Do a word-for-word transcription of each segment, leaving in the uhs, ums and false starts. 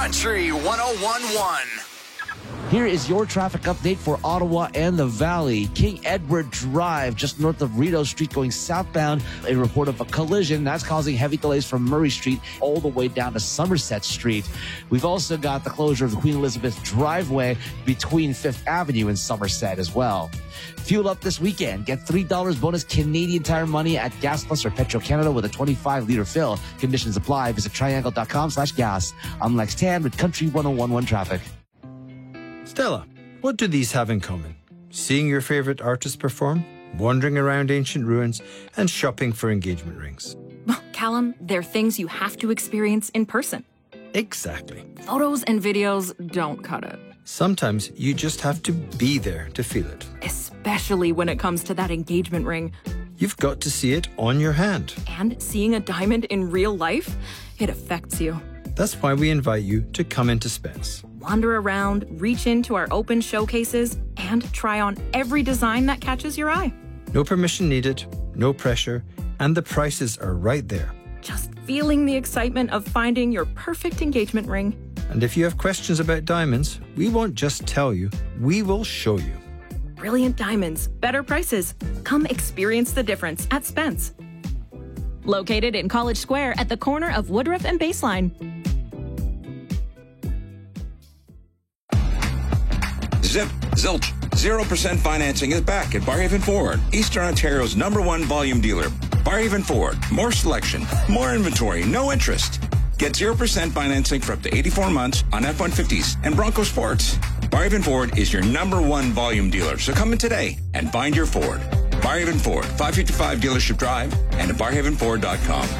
Country one oh one point one. Here is your traffic update for Ottawa and the Valley. King Edward Drive, just north of Rideau Street, going southbound. A report of a collision that's causing heavy delays from Murray Street all the way down to Somerset Street. We've also got the closure of the Queen Elizabeth driveway between Fifth Avenue and Somerset as well. Fuel up this weekend. Get three dollars bonus Canadian Tire money at Gas Plus or Petro-Canada with a twenty-five liter fill. Conditions apply. Visit triangle.com slash gas. I'm Lex Tan with Country one oh one point one traffic. Stella, what do these have in common? Seeing your favorite artist perform, wandering around ancient ruins, and shopping for engagement rings. Well, Callum, they're things you have to experience in person. Exactly. Photos and videos don't cut it. Sometimes you just have to be there to feel it. Especially when it comes to that engagement ring. You've got to see it on your hand. And seeing a diamond in real life, it affects you. That's why we invite you to come into Spence. Wander around, reach into our open showcases, and try on every design that catches your eye. No permission needed, no pressure, and the prices are right there. Just feeling the excitement of finding your perfect engagement ring. And if you have questions about diamonds, we won't just tell you, we will show you. Brilliant diamonds, better prices. Come experience the difference at Spence. Located in College Square at the corner of Woodruff and Baseline. Zip, zilch, zero percent financing is back at Barrhaven Ford, Eastern Ontario's number one volume dealer. Barrhaven Ford, more selection, more inventory, no interest. Get zero percent financing for up to eighty-four months on F one fifties and Bronco Sports. Barrhaven Ford is your number one volume dealer, so come in today and find your Ford. Barrhaven Ford, five fifty-five Dealership Drive and at barrhaven ford dot com.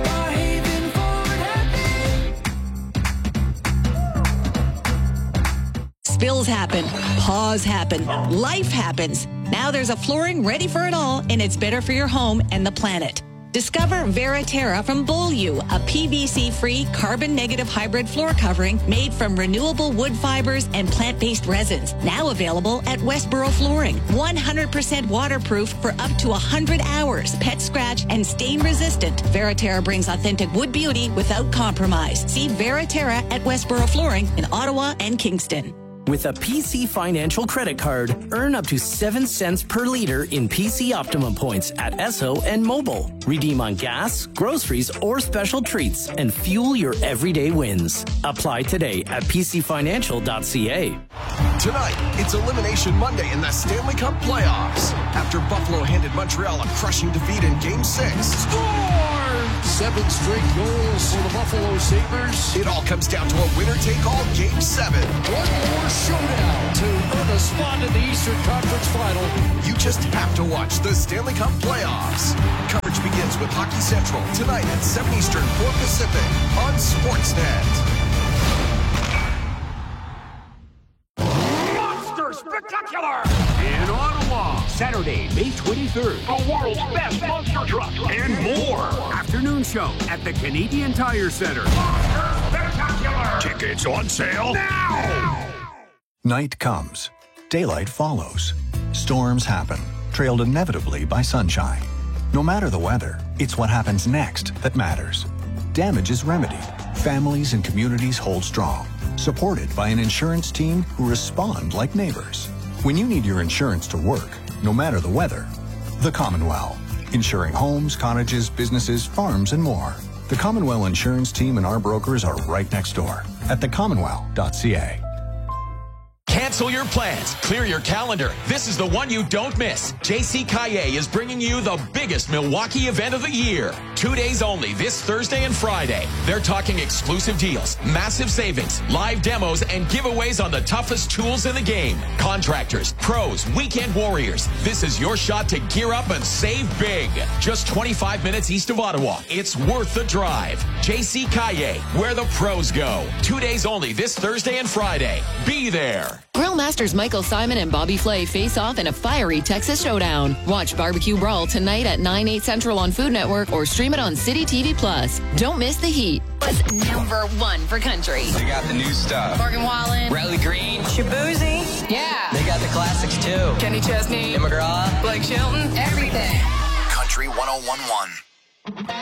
Spills happen, paws happen, life happens. Now there's a flooring ready for it all, and it's better for your home and the planet. Discover Veriterra from Beaulieu, a P V C-free, carbon-negative hybrid floor covering made from renewable wood fibers and plant-based resins. Now available at Westboro Flooring. one hundred percent waterproof for up to one hundred hours. Pet scratch and stain resistant. Veriterra brings authentic wood beauty without compromise. See Veriterra at Westboro Flooring in Ottawa and Kingston. With a P C Financial credit card, earn up to seven cents per liter in P C Optimum points at Esso and Mobile. Redeem on gas, groceries, or special treats and fuel your everyday wins. Apply today at p c financial dot c a. Tonight, it's Elimination Monday in the Stanley Cup playoffs. After Buffalo handed Montreal a crushing defeat in Game six. Score! Seven straight goals for the Buffalo Sabres. It all comes down to a winner-take-all Game seven. One more showdown to earn a spot in the Eastern Conference Final. You just have to watch the Stanley Cup playoffs. Coverage begins with Hockey Central tonight at seven Eastern, four Pacific on Sportsnet. Spectacular! In Ottawa, Saturday, May twenty-third. The world's best monster trucks and more. Afternoon show at the Canadian Tire Center. Monster Spectacular! Tickets on sale now! Night comes. Daylight follows. Storms happen, trailed inevitably by sunshine. No matter the weather, it's what happens next that matters. Damage is remedied. Families and communities hold strong. Supported by an insurance team who respond like neighbors. When you need your insurance to work, no matter the weather, the Commonwealth. Insuring homes, cottages, businesses, farms, and more. The Commonwealth Insurance Team and our brokers are right next door at the commonwealth dot c a. Cancel your plans. Clear your calendar. This is the one you don't miss. J C Caillet is bringing you the biggest Milwaukee event of the year. Two days only, this Thursday and Friday. They're talking exclusive deals, massive savings, live demos, and giveaways on the toughest tools in the game. Contractors, pros, weekend warriors. This is your shot to gear up and save big. Just twenty-five minutes east of Ottawa. It's worth the drive. J C Caillet, where the pros go. Two days only, this Thursday and Friday. Be there. Grill Masters Michael Simon and Bobby Flay face off in a fiery Texas showdown. Watch Barbecue Brawl tonight at nine, eight central on Food Network or stream it on City T V Plus. Don't miss the heat. What's number one for country? They got the new stuff. Morgan Wallen. Riley Green. Shabuzi. Yeah. They got the classics too. Kenny Chesney. Tim McGraw. Blake Shelton. Everything. Country one oh one point one.